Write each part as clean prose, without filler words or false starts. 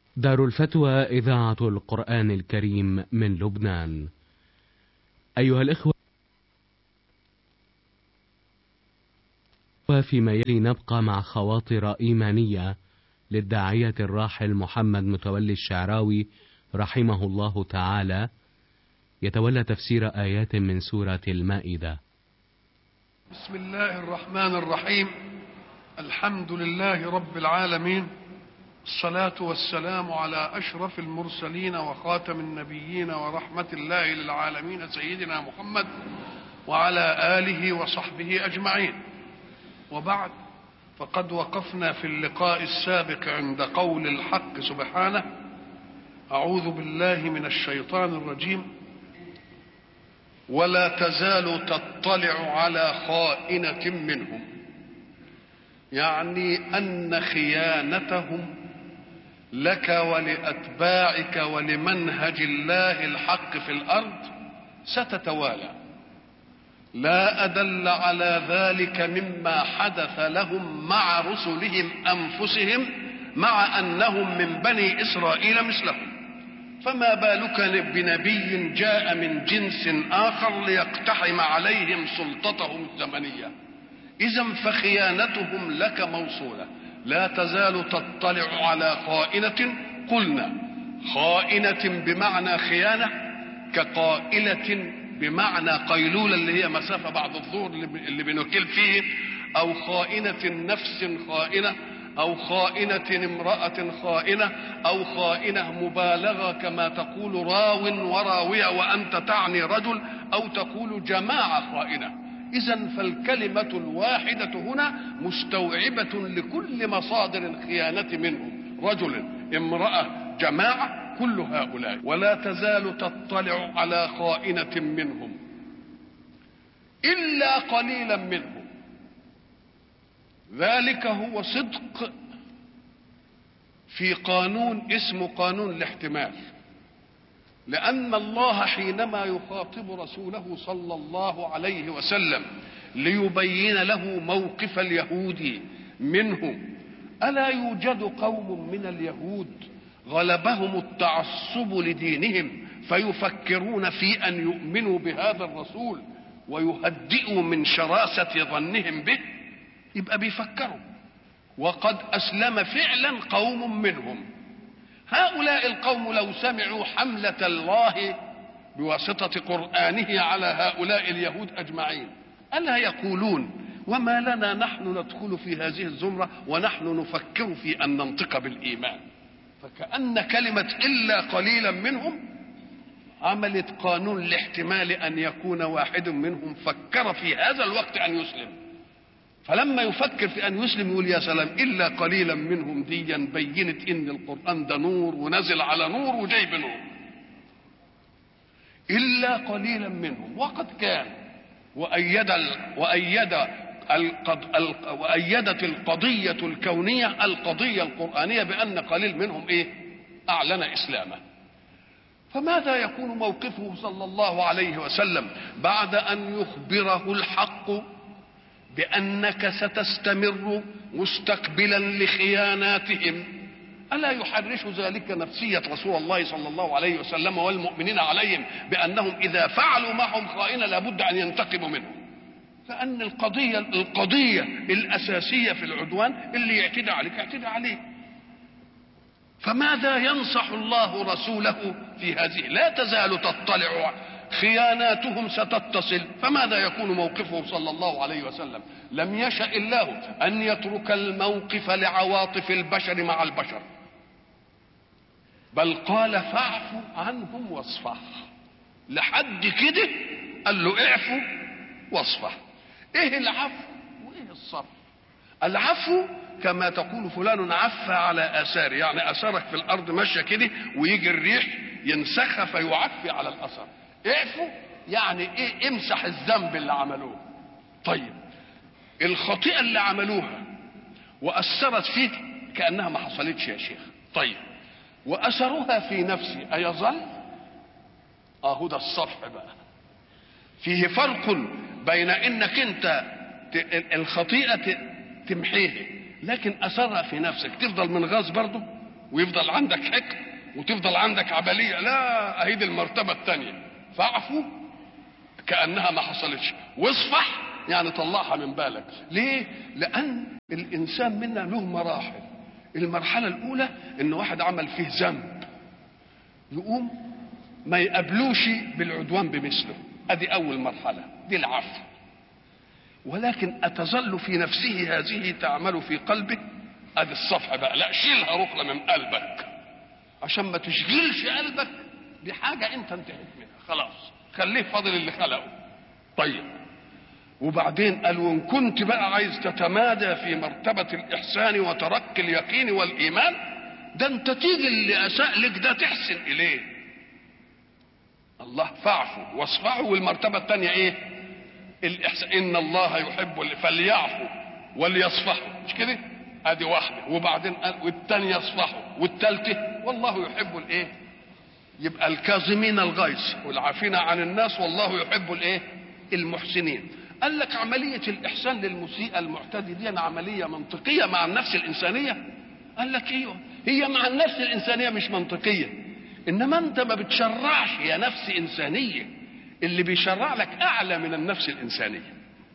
دار الفتوى إذاعة القرآن الكريم من لبنان. أيها الإخوة، فيما يلي نبقى مع خواطر إيمانية للداعية الراحل محمد متولي الشعراوي رحمه الله تعالى، يتولى تفسير آيات من سورة المائدة. بسم الله الرحمن الرحيم. الحمد لله رب العالمين، الصلاة والسلام على أشرف المرسلين وخاتم النبيين ورحمة الله للعالمين سيدنا محمد وعلى آله وصحبه أجمعين. وبعد، فقد وقفنا في اللقاء السابق عند قول الحق سبحانه: أعوذ بالله من الشيطان الرجيم: ولا تزال تطلع على خائنة منهم، يعني أن خيانتهم لك ولأتباعك ولمنهج الله الحق في الأرض ستتوالى. لا أدل على ذلك مما حدث لهم مع رسلهم أنفسهم، مع أنهم من بني إسرائيل مثلهم، فما بالك بنبي جاء من جنس آخر ليقتحم عليهم سلطتهم الزمنية. إذن فخيانتهم لك موصولة. لا تزال تطلع على خائنة، قلنا خائنة بمعنى خيانة، كقائلة بمعنى قيلولة اللي هي مسافة بعد الظهر اللي بنكل فيه، أو خائنة نفس خائنة، أو خائنة امرأة خائنة، أو خائنة مبالغة كما تقول راو وراوية وأنت تعني رجل، أو تقول جماعة خائنة. إذن فالكلمة الواحدة هنا مستوعبة لكل مصادر الخيانة منهم، رجل، امرأة، جماعة، كل هؤلاء. ولا تزال تطلع على خائنة منهم إلا قليلا منهم. ذلك هو صدق في قانون اسمه قانون الاحتمال، لأن الله حينما يخاطب رسوله صلى الله عليه وسلم ليبين له موقف اليهود منهم، ألا يوجد قوم من اليهود غلبهم التعصب لدينهم فيفكرون في أن يؤمنوا بهذا الرسول ويهدئوا من شراسة ظنهم به؟ يبقى بيفكروا، وقد أسلم فعلا قوم منهم. هؤلاء القوم لو سمعوا حملة الله بواسطة قرآنه على هؤلاء اليهود أجمعين، ألا يقولون: وما لنا نحن ندخل في هذه الزمرة ونحن نفكر في أن ننطق بالإيمان؟ فكأن كلمة إلا قليلا منهم عملت قانون الاحتمال، أن يكون واحد منهم فكر في هذا الوقت أن يسلم، فلما يفكر في أن يسلم يقول: يا سلام، إلا قليلا منهم ديا بينت إن القرآن ده نور ونزل على نور وجايب نور. إلا قليلا منهم. وقد كان وأيدت القضية الكونية القضية القرآنية بأن قليل منهم أعلن إسلامه. فماذا يكون موقفه صلى الله عليه وسلم بعد أن يخبره الحق بأنك ستستمر مستقبلا لخياناتهم؟ ألا يحرش ذلك نفسية رسول الله صلى الله عليه وسلم والمؤمنين عليهم بأنهم إذا فعلوا معهم خائنة لابد أن ينتقموا منهم؟ لأن القضية الأساسية في العدوان اللي يعتدى عليك يعتدى عليه. فماذا ينصح الله رسوله في هذه؟ لا تزال تطلع، خياناتهم ستتصل، فماذا يكون موقفه صلى الله عليه وسلم؟ لم يشأ الله أن يترك الموقف لعواطف البشر مع البشر، بل قال: فاعف عنهم واصفح. لحد كده قال له: اعفوا واصفح. ايه العفو وايه الصفح؟ العفو كما تقول فلان عفى على آثار، يعني آثارك في الأرض ماشية كده ويجي الريح ينسخها فيعفي على الأثر. اعفوا يعني امسح الذنب اللي عملوه. طيب، الخطيئة اللي عملوها وأثرت فيك كأنها ما حصلتش يا شيخ، طيب، وأثرها في نفسي أيظل؟ ده الصفح بقى. فيه فرق بين انك انت الخطيئة تمحيها، لكن اثرها في نفسك تفضل من غاز برضه. ويفضل عندك حقد وتفضل عندك عبلية. لا، اهي دي المرتبة الثانية. فاعفو كأنها ما حصلتش، واصفح يعني طلعها من بالك. ليه؟ لأن الإنسان منا له مراحل. المرحلة الأولى إن واحد عمل فيه ذنب يقوم ما يقبلوش بالعدوان بمثله، ادي اول مرحله، دي العفو. ولكن اتظل في نفسه هذه تعمل في قلبه، ادي الصفح بقى. لا، شيلها ركله من قلبك عشان ما تشغلش قلبك بحاجه انت انتهيت منها، خلاص خليه فاضل اللي خلقه. طيب، وبعدين قال وان كنت بقى عايز تتمادى في مرتبه الاحسان وترك اليقين والايمان، ده انت تيجي اللي اساء لك ده تحسن اليه. الله فاعفوا واصفحوا. والمرتبه الثانيه ايه؟ الاحسان. ان الله يحب فليعفوا وليصفحوا، مش كده؟ ادي واحده. وبعدين قال والثانيه يصفحوا، والثالثه والله يحب الايه؟ يبقى الكاظمين الغيظ والعافين عن الناس والله يحب الايه؟ المحسنين. قال لك عمليه الاحسان للمسيء المعتدي دي عمليه منطقيه مع النفس الانسانيه. قال لك ايوه، هي مع النفس الانسانيه مش منطقيه، انما انت ما بتشرعش يا نفس انسانيه، اللي بيشرع لك اعلى من النفس الانسانيه.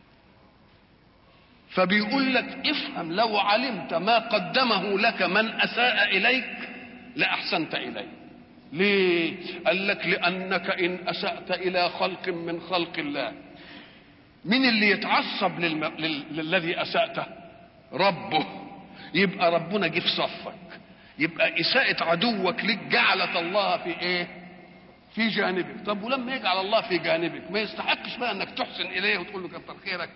فبيقول لك افهم، لو علمت ما قدمه لك من اساء اليك لاحسنت اليه. ليه؟ قال لك لانك ان اسأت الى خلق من خلق الله، مين اللي يتعصب للذي اسأته؟ ربه. يبقى ربنا جه في صفك. يبقى اساءة عدوك لك جعلت الله في ايه؟ في جانبك. طب ولما يجعل الله في جانبك ما يستحقش بقى انك تحسن اليه وتقول له كتر خيرك؟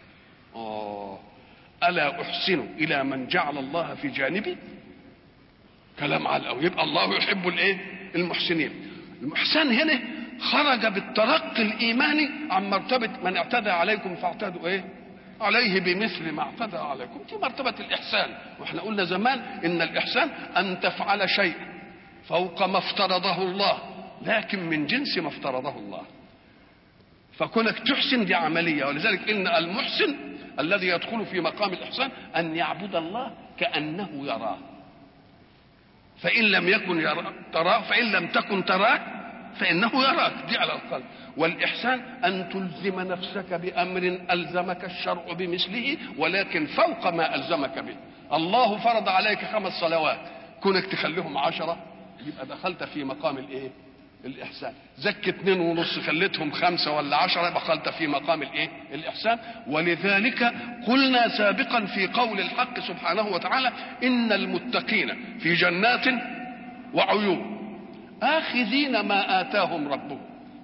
الا احسن الى من جعل الله في جانبي؟ كلام على الأول. يبقى الله يحب الايه؟ المحسنين. المحسن هنا خرج بالترقي الايماني عن مرتبه من اعتدى عليكم فاعتدوا ايه؟ عليه بمثل ما اعتدى عليكم. دي مرتبه الاحسان. واحنا قلنا زمان ان الاحسان ان تفعل شيء فوق ما افترضه الله لكن من جنس ما افترضه الله. فكونك تحسن دي عمليه. ولذلك ان المحسن الذي يدخل في مقام الاحسان ان يعبد الله كانه يراه، فان لم يكن تراه، فان لم تكن تراه فانه يراك. دي على القلب. والاحسان ان تلزم نفسك بامر الزمك الشرع بمثله ولكن فوق ما الزمك به. الله فرض عليك 5 صلوات، كونك تخليهم 10 يبقى دخلت في مقام الايه؟ الاحسان. زكي 2.5 خليتهم 5 ولا 10 يبقى دخلت في مقام الايه؟ الاحسان. ولذلك قلنا سابقا في قول الحق سبحانه وتعالى ان المتقين في جنات وعيون آخذين ما آتاهم ربهم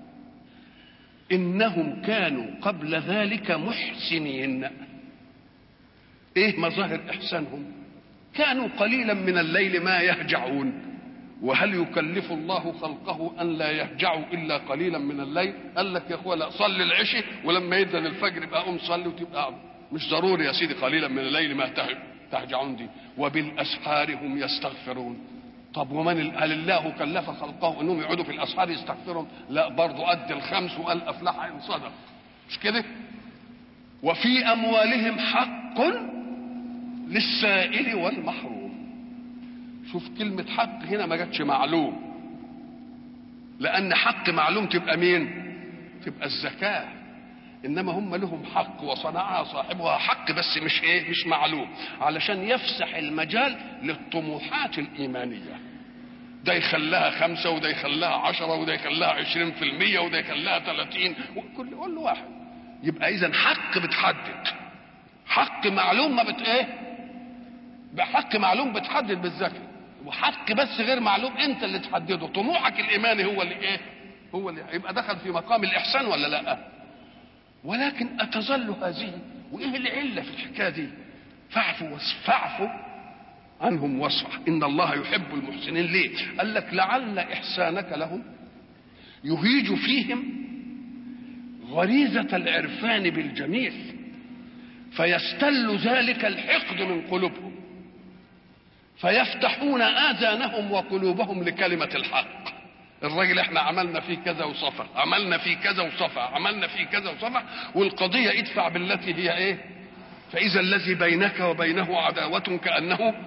إنهم كانوا قبل ذلك محسنين. إيه مظاهر إحسانهم؟ كانوا قليلا من الليل ما يهجعون. وهل يكلف الله خلقه أن لا يهجعوا إلا قليلا من الليل؟ قال لك يا أخوة لا، صلي العشاء ولما يدن الفجر يبقى قوم صلي وتبقى مش ضروري يا سيدي قليلا من الليل ما تهجعون دي. وبالأسحار هم يستغفرون. طب ومن هل الله كلف خلقه انهم يقعدوا في الاسحار يستغفرون؟ لا، برضه قد الخمس وقال افلح ان صدق، مش كده؟ وفي اموالهم حق للسائل والمحروم. شوف كلمه حق هنا ما جاتش معلوم، لان حق معلوم تبقى مين؟ تبقى الزكاه. انما هم لهم حق وصنعها صاحبها حق بس مش ايه؟ مش معلوم، علشان يفسح المجال للطموحات الايمانيه. ده يخليها 5 وده يخليها 10 وده يخليها 20% وده يخليها 30 كل واحد. يبقى اذا حق بتحدد، حق معلوم ما ايه؟ بحق معلوم بتحدد بالذكر، وحق بس غير معلوم انت اللي تحدده. طموحك الايماني هو اللي ايه؟ هو اللي يبقى دخل في مقام الاحسان ولا لا؟ ولكن أتظل هذه. وإيه العلة في الحكاية دي؟ فاعفوا عنهم واصفح إن الله يحب المحسنين. ليه؟ قال لك لعل إحسانك لهم يهيج فيهم غريزة العرفان بالجميل فيستل ذلك الحقد من قلوبهم فيفتحون آذانهم وقلوبهم لكلمة الحق. الراجل احنا عملنا فيه كذا وصفح، عملنا فيه كذا وصفح، عملنا فيه كذا وصفح، والقضية ادفع بالتي هي ايه؟ فإذا الذي بينك وبينه عداوة كأنه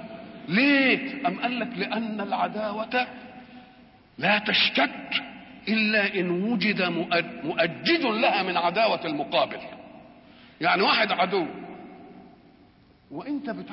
ليه؟ أم قال لك لأن العداوة لا تشتد إلا إن وجد مؤجج لها من عداوة المقابل. يعني واحد عدو وانت